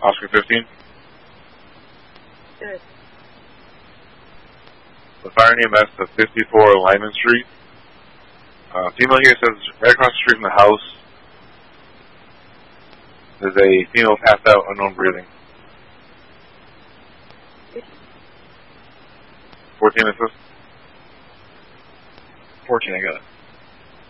Oscar 15. Good. The fire EMS at 54 Lyman Street. Female here says right across the street from the house. There's a female passed out, unknown breathing. 14 assist. 14, I got it.